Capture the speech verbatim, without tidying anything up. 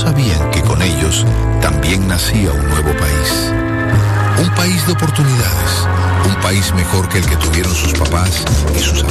sabían que con ellos también nacía un nuevo país. Un país de oportunidades, un país mejor que el que tuvieron sus papás y sus